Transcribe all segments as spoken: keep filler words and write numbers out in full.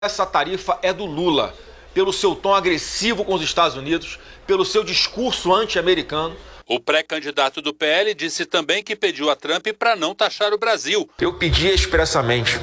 Essa tarifa é do Lula, pelo seu tom agressivo com os Estados Unidos, pelo seu discurso anti-americano. O pré-candidato do P L disse também que pediu a Trump para não taxar o Brasil. Eu pedi expressamente,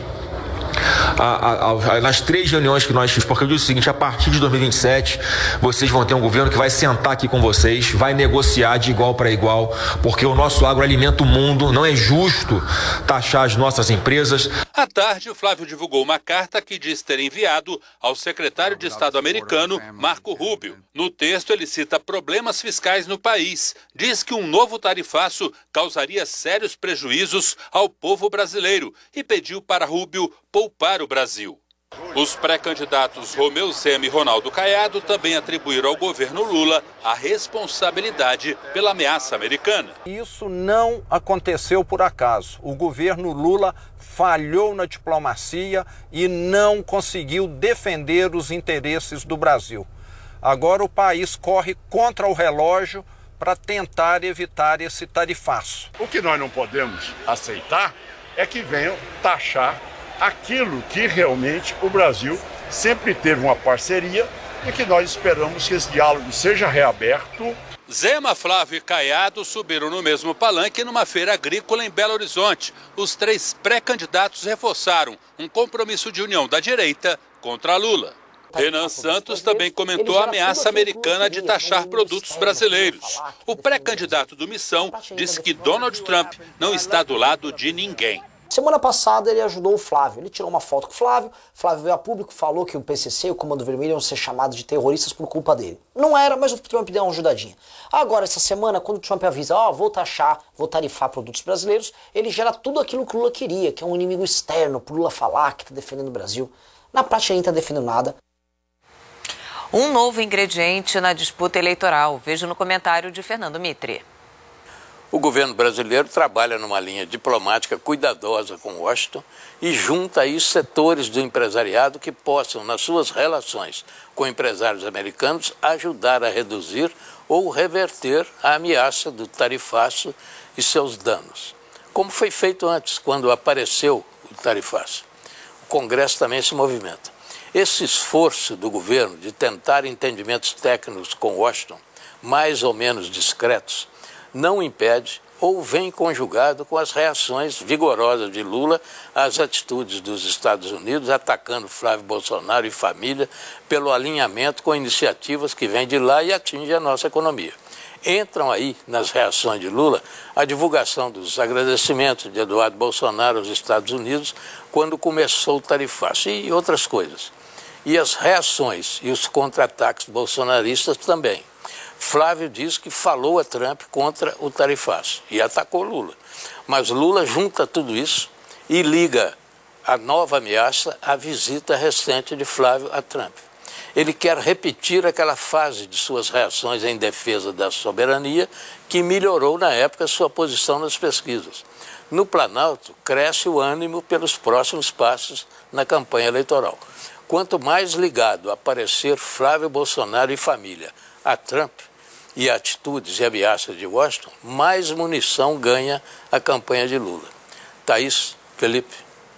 a, a, a, nas três reuniões que nós fizemos, porque eu disse o seguinte: a partir de dois mil e vinte e sete, vocês vão ter um governo que vai sentar aqui com vocês, vai negociar de igual para igual, porque o nosso agro alimenta o mundo, não é justo taxar as nossas empresas. À tarde, o Flávio divulgou uma carta que diz ter enviado ao secretário de Estado americano, Marco Rubio. No texto, ele cita problemas fiscais no país. Diz que um novo tarifaço causaria sérios prejuízos ao povo brasileiro e pediu para Rubio poupar o Brasil. Os pré-candidatos Romeu Zema e Ronaldo Caiado também atribuíram ao governo Lula a responsabilidade pela ameaça americana. Isso não aconteceu por acaso. O governo Lula falhou na diplomacia e não conseguiu defender os interesses do Brasil. Agora o país corre contra o relógio para tentar evitar esse tarifaço. O que nós não podemos aceitar é que venham taxar aquilo que realmente o Brasil sempre teve uma parceria e que nós esperamos que esse diálogo seja reaberto. Zema, Flávio e Caiado subiram no mesmo palanque numa feira agrícola em Belo Horizonte. Os três pré-candidatos reforçaram um compromisso de união da direita contra Lula. Renan Santos também comentou a ameaça americana de taxar produtos brasileiros. O pré-candidato do Missão disse que Donald Trump não está do lado de ninguém. Semana passada ele ajudou o Flávio, ele tirou uma foto com o Flávio, Flávio veio a público, falou que o P C C e o Comando Vermelho iam ser chamados de terroristas por culpa dele. Não era, mas o Trump deu uma ajudadinha. Agora, essa semana, quando o Trump avisa, ó, oh, vou taxar, vou tarifar produtos brasileiros, ele gera tudo aquilo que o Lula queria, que é um inimigo externo, pro Lula falar que tá defendendo o Brasil. Na prática, ele não tá defendendo nada. Um novo ingrediente na disputa eleitoral. Veja no comentário de Fernando Mitre. O governo brasileiro trabalha numa linha diplomática cuidadosa com Washington e junta aí setores do empresariado que possam, nas suas relações com empresários americanos, ajudar a reduzir ou reverter a ameaça do tarifaço e seus danos. Como foi feito antes, quando apareceu o tarifaço. O Congresso também se movimenta. Esse esforço do governo de tentar entendimentos técnicos com Washington, mais ou menos discretos, não impede ou vem conjugado com as reações vigorosas de Lula às atitudes dos Estados Unidos, atacando Flávio Bolsonaro e família pelo alinhamento com iniciativas que vêm de lá e atingem a nossa economia. Entram aí, nas reações de Lula, a divulgação dos agradecimentos de Eduardo Bolsonaro aos Estados Unidos quando começou o tarifaço e outras coisas. E as reações e os contra-ataques bolsonaristas também. Flávio diz que falou a Trump contra o tarifaço e atacou Lula. Mas Lula junta tudo isso e liga a nova ameaça à visita recente de Flávio a Trump. Ele quer repetir aquela fase de suas reações em defesa da soberania que melhorou na época sua posição nas pesquisas. No Planalto, cresce o ânimo pelos próximos passos na campanha eleitoral. Quanto mais ligado aparecer Flávio Bolsonaro e família a Trump e atitudes e ameaças de Washington, mais munição ganha a campanha de Lula. Thaís, Felipe.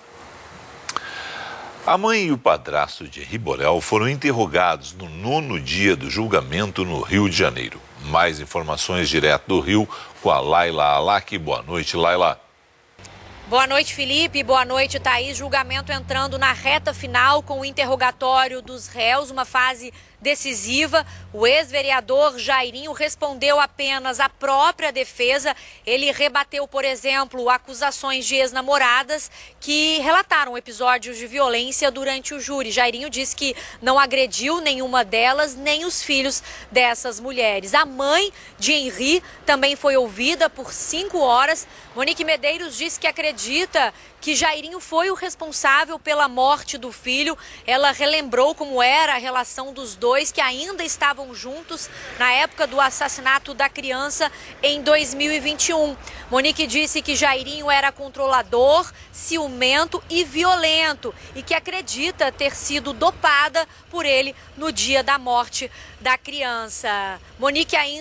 A mãe e o padrasto de Henri Borel foram interrogados no nono dia do julgamento no Rio de Janeiro. Mais informações direto do Rio com a Laila Alac. Boa noite, Laila. Boa noite, Felipe. Boa noite, Thaís. Julgamento entrando na reta final com o interrogatório dos réus, uma fase decisiva. O ex-vereador Jairinho respondeu apenas à própria defesa. Ele rebateu, por exemplo, acusações de ex-namoradas que relataram episódios de violência durante o júri. Jairinho disse que não agrediu nenhuma delas, nem os filhos dessas mulheres. A mãe de Henri também foi ouvida por cinco horas. Monique Medeiros disse que acredita que Jairinho foi o responsável pela morte do filho. Ela relembrou como era a relação dos dois, que ainda estavam juntos na época do assassinato da criança em dois mil e vinte e um. Monique disse que Jairinho era controlador, ciumento e violento e que acredita ter sido dopada por ele no dia da morte da criança. Monique ainda